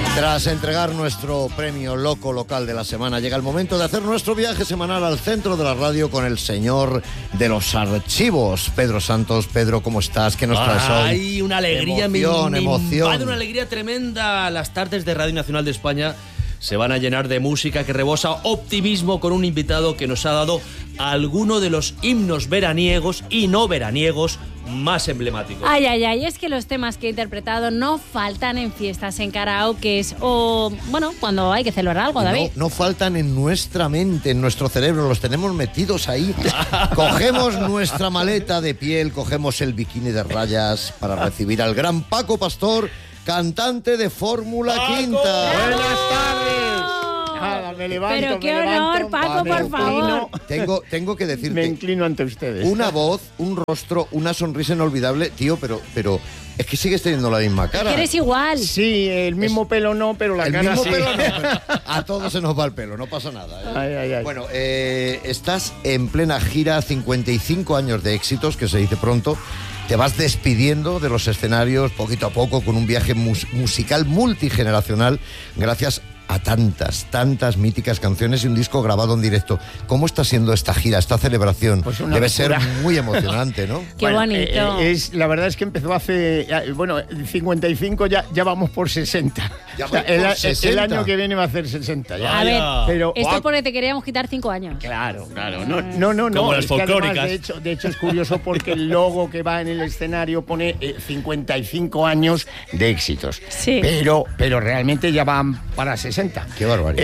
Tras entregar nuestro premio Loco Local de la semana, llega el momento de hacer nuestro viaje semanal al centro de la radio con el señor de los archivos, Pedro Santos. Pedro, ¿cómo estás? ¿Qué nos traes hoy? ¡Ay, una alegría! Emoción. Invade una alegría tremenda. Las tardes de Radio Nacional de España se van a llenar de música que rebosa optimismo con un invitado que nos ha dado alguno de los himnos veraniegos y no veraniegos más emblemáticos. Ay, es que los temas que he interpretado no faltan en fiestas, en karaokes o, bueno, cuando hay que celebrar algo, David. No faltan en nuestra mente, en nuestro cerebro, los tenemos metidos ahí. Cogemos nuestra maleta de piel, cogemos el bikini de rayas para recibir al gran Paco Pastor, cantante de Fórmula Quinta. ¡Buenas tardes! Nada, me levanto, Pero qué honor, Paco, por favor. Tengo que decirte... Me inclino ante ustedes. Una voz, un rostro, una sonrisa inolvidable. Tío, pero es que sigues teniendo la misma cara. Eres igual. Sí, el mismo pelo no, pero la cara sí. Pelo no, a todos se nos va el pelo, no pasa nada. Ay. Bueno, estás en plena gira, 55 años de éxitos, que se dice pronto. Te vas despidiendo de los escenarios poquito a poco con un viaje musical multigeneracional gracias a tantas míticas canciones y un disco grabado en directo. ¿Cómo está siendo esta gira, esta celebración? Pues debe ser muy emocionante, ¿no? Qué bonito. La verdad es que empezó hace... Bueno, 55 ya vamos por 60. El año que viene va a hacer 60 ya. A ver, pero, esto es porque te queríamos quitar 5 años. Claro. No. Como las folclóricas. Además, de hecho, es curioso porque el logo que va en el escenario pone 55 años de éxitos. Sí. Pero realmente ya van para 60. Qué barbaridad.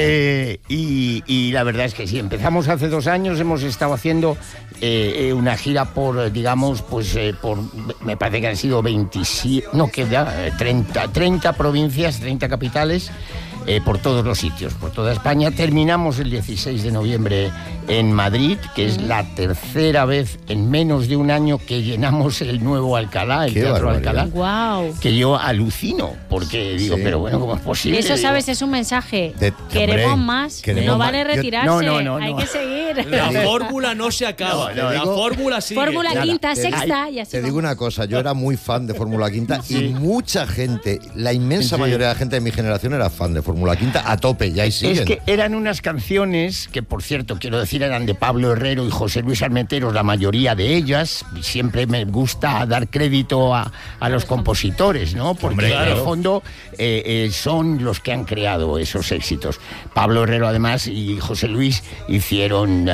Y la verdad es que sí, empezamos hace 2 años, hemos estado haciendo una gira por, digamos, me parece que han sido 27, no, que ya, 30 provincias, 30 capitales, por todos los sitios, por toda España. Terminamos el 16 de noviembre en Madrid, que es la tercera vez en menos de un año que llenamos el nuevo Alcalá, el Teatro Alcalá. Wow. Que yo alucino, porque digo, pero bueno, ¿cómo es posible? Eso, ¿sabes? Es un mensaje. Queremos más, no vale retirarse, no. hay que seguir. La fórmula no se acaba, la fórmula sigue. Fórmula Quinta, sexta y así. Te digo una cosa, yo era muy fan de Fórmula Quinta y mucha gente, la inmensa mayoría de la gente de mi generación era fan de Fórmula Quinta a tope, ya y siguen. Es que eran unas canciones que, por cierto, quiero decir, eran de Pablo Herrero y José Luis Armenteros, la mayoría de ellas. Siempre me gusta dar crédito a los compositores, ¿no? Porque en el fondo son los que han creado esos éxitos. Pablo Herrero, además, y José Luis hicieron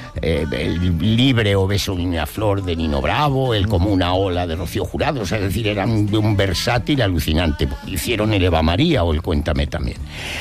el Libre o Beso de una flor de Nino Bravo, el Como una ola de Rocío Jurado, es decir, eran de un versátil alucinante. Hicieron el Eva María o el Cuéntame también.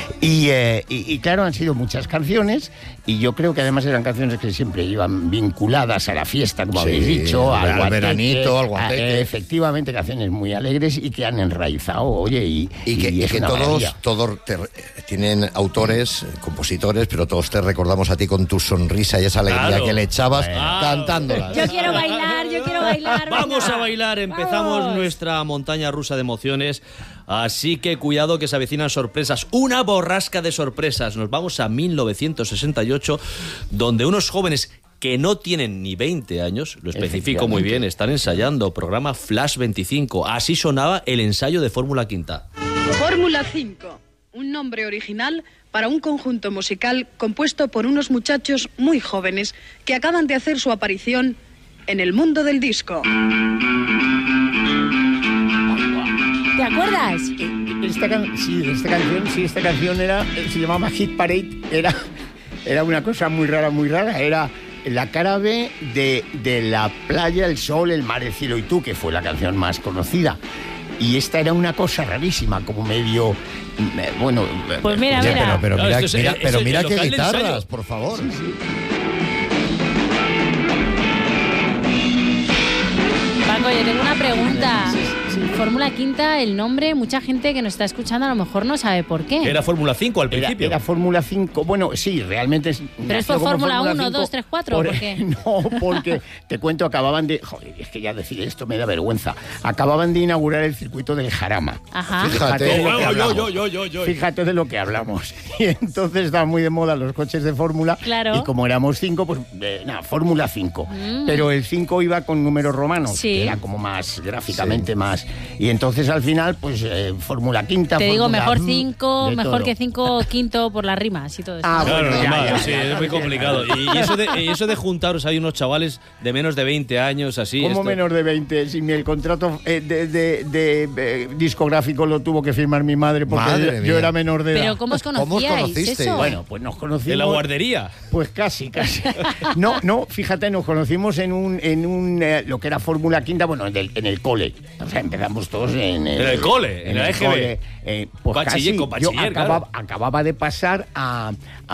Y claro, han sido muchas canciones, y yo creo que además eran canciones que siempre iban vinculadas a la fiesta, como habéis dicho, al veranito, al guateque. Efectivamente, canciones muy alegres y que han enraizado, oye, y que todos tienen autores, compositores, pero todos te recordamos a ti con tu sonrisa y esa alegría que le echabas cantándolas. Yo quiero bailar. Vamos a bailar, empezamos nuestra montaña rusa de emociones. Así que cuidado que se avecinan sorpresas, una borrasca de sorpresas. Nos vamos a 1968, donde unos jóvenes que no tienen ni 20 años, lo especifico muy bien, están ensayando programa Flash 25. Así sonaba el ensayo de Fórmula Quinta. Fórmula 5, un nombre original para un conjunto musical compuesto por unos muchachos muy jóvenes que acaban de hacer su aparición en el mundo del disco. ¿Te acuerdas? Esta canción se llamaba Hit Parade, era una cosa muy rara, era la cara B de La playa, el sol, el mar, el cielo y tú, que fue la canción más conocida. Y esta era una cosa rarísima, como medio... Bueno... Pues mira. Pero mira qué guitarras, por favor. Sí. Paco, yo tengo una pregunta. Fórmula Quinta, el nombre, mucha gente que nos está escuchando a lo mejor no sabe por qué. Era Fórmula 5 al principio. Era Fórmula 5, bueno, sí, realmente es... Pero es por Fórmula 1, 2, 3, 4, ¿por qué? No, porque, te cuento, acababan de... Joder, es que ya decir esto me da vergüenza. Acababan de inaugurar el circuito del Jarama. Ajá. Fíjate de lo que hablamos. Y entonces estaban muy de moda los coches de Fórmula. Claro. Y como éramos 5, pues Fórmula 5. Pero el 5 iba con números romanos, que era como más, gráficamente más... Y entonces al final, pues Fórmula Quinta. Te digo, Fórmula, mejor 5, mejor todo. que 5 quinto por las rimas y todo eso. Claro, bueno, normal, sí, es muy complicado. Y eso de juntaros, hay unos chavales de menos de 20 años, así. ¿Cómo esto... menos de 20? Si el contrato discográfico lo tuvo que firmar mi madre porque yo era menor de edad. ¿Pero cómo os conocíais? conocisteis? Eso? Bueno, pues nos conocimos... ¿En la guardería? Pues casi. No, fíjate, nos conocimos en un lo que era Fórmula Quinta, bueno, en el cole. O sea, empezamos todos en el cole, en la EGB. cole. Pues Bachiller, casi. con bachiller, Yo acababa de pasar a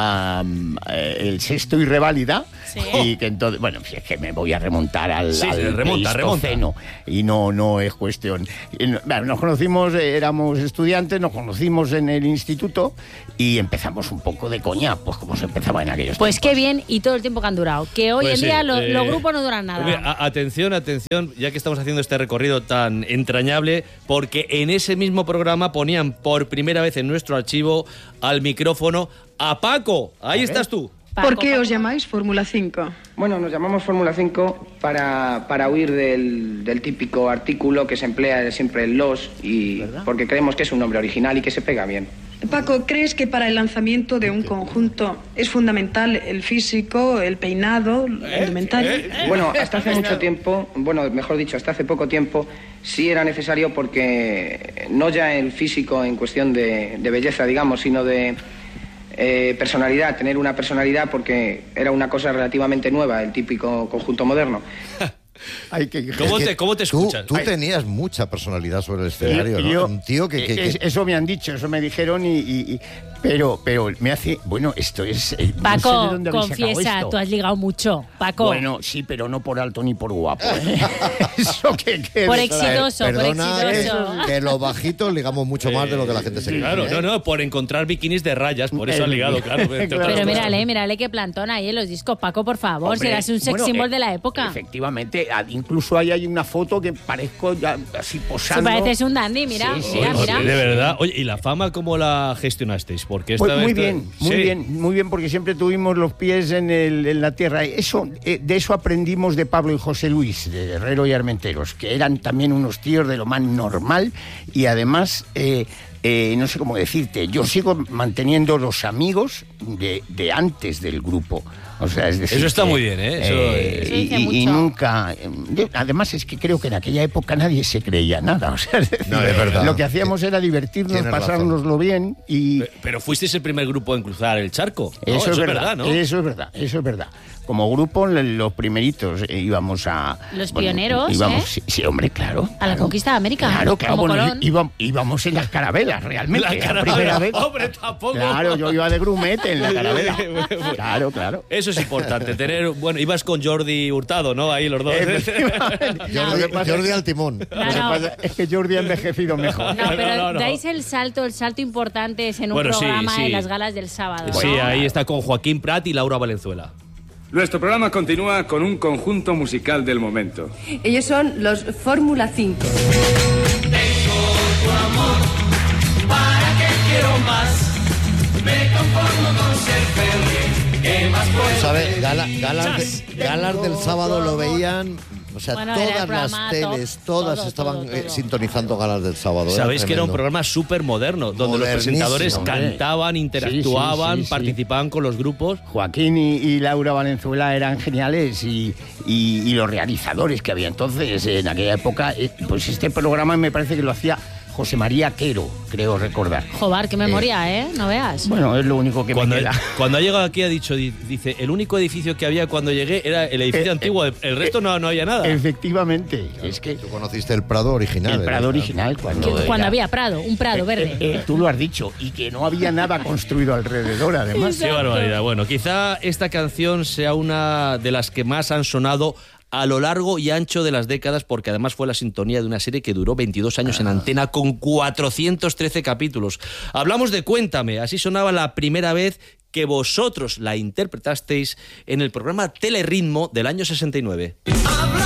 el sexto y reválida. Sí. Y que entonces, bueno, si es que me voy a remontar al remonta. Pleistoceno, y no es cuestión. Bueno, nos conocimos, éramos estudiantes, nos conocimos en el instituto y empezamos un poco de coña, pues como se empezaba en aquellos Pues tiempos. qué bien, y todo el tiempo que han durado. Que hoy Pues en día sí, los grupos no duran nada. Mira, atención, ya que estamos haciendo este recorrido tan entrañable, porque en ese mismo programa ponían por primera vez en nuestro archivo al micrófono a Paco. Ahí estás tú. ¿Por qué os llamáis Fórmula 5? Bueno, nos llamamos Fórmula 5 para huir del típico artículo que se emplea siempre en los, y porque creemos que es un nombre original y que se pega bien. Paco, ¿crees que para el lanzamiento de un conjunto es fundamental el físico, el peinado, el indumentario? Bueno, hasta hace mucho tiempo, bueno, mejor dicho, hasta hace poco tiempo, sí era necesario porque no ya el físico en cuestión de belleza, digamos, sino de personalidad, tener una personalidad, porque era una cosa relativamente nueva, el típico conjunto moderno. Hay que... ¿Cómo te escuchas? Tú tenías mucha personalidad sobre el escenario, ¿no? Yo- Un tío que Eso me han dicho, eso me dijeron pero me hace... Bueno, esto es... no sé Paco, de dónde habéis sacado confiesa, esto. tú has ligado mucho. Paco, Bueno, sí, pero no por alto ni por guapo, ¿eh? Eso que quede por claro. exitoso, por Perdona, exitoso. que los bajitos ligamos mucho más de lo que la gente se cree. Claro, ¿eh? no, por encontrar bikinis de rayas, por eso han ligado, claro. entre otras Pero cosas. mírale qué plantón ahí en los discos. Paco, por favor, Hombre, serás un sex bueno, symbol de la época. Efectivamente, incluso ahí hay una foto que parezco ya así Si posando. pareces un dandy, mira, Sí, sí, mira, sí, mira. De verdad. Oye, ¿y la fama cómo la gestionasteis? Porque esta Pues vez... muy bien, porque siempre tuvimos los pies en la tierra. Eso, de eso aprendimos de Pablo y José Luis, de Herrero y Armenteros, que eran también unos tíos de lo más normal y además, no sé cómo decirte, yo sigo manteniendo los amigos de antes del grupo. O sea, es decir, Eso está que, muy bien, ¿eh? Eso dice y mucho. nunca... además es que creo que en aquella época nadie se creía nada. O sea, es decir, No, es verdad. lo que hacíamos era divertirnos, Tienes pasárnoslo bien y... Pero fuisteis el primer grupo en cruzar el charco. ¿no? Eso es verdad, ¿no? eso es verdad. Como grupo, los primeritos íbamos a... Los pioneros, íbamos, ¿eh? sí, hombre, claro. A la conquista de América. Claro, como bueno, Colón. íbamos en las carabelas, realmente. La la carabela. primera vez. Hombre, tampoco. Claro, yo iba de grumete en la carabela. Claro. Eso es importante, bueno, ibas con Jordi Hurtado, ¿no? Ahí los dos. Efectivamente. Jordi, Lo que pasa Jordi es- al timón. lo que pasa es que Jordi ha envejecido mejor. No, pero no. dais el salto importante es en un Bueno, sí, programa sí. en las galas del sábado. Sí, ¿no? ahí está con Joaquín Prat y Laura Valenzuela. Nuestro programa continúa con un conjunto musical del momento. Ellos son los Fórmula 5. Tú sabes, galas del sábado lo veían... O sea, Bueno, era el todas las programa teles, top, todas todo, estaban todo. sintonizando galas del sábado. Sabéis que era un tremendo. programa súper moderno, donde los Modernísimo, presentadores hombre. cantaban, interactuaban, Sí, sí. participaban con los grupos. Joaquín y Laura Valenzuela eran geniales y los realizadores que había entonces en aquella época, pues este programa me parece que lo hacía José María Quero, creo recordar. Jobar, qué memoria, ¿eh? No veas. Bueno, es lo único que Cuando, me queda. cuando ha llegado aquí ha dicho, dice, el único edificio que había cuando llegué era el edificio antiguo, el resto no había nada. Efectivamente, es que Tú conociste el Prado original. el Prado ¿verdad? original cuando Cuando era- había Prado, un Prado verde. tú lo has dicho, y que no había nada construido alrededor, además. Qué barbaridad. Bueno, quizá esta canción sea una de las que más han sonado a lo largo y ancho de las décadas, porque además fue la sintonía de una serie que duró 22 años en antena con 413 capítulos. Hablamos de Cuéntame, así sonaba la primera vez que vosotros la interpretasteis en el programa Telerritmo del año 69.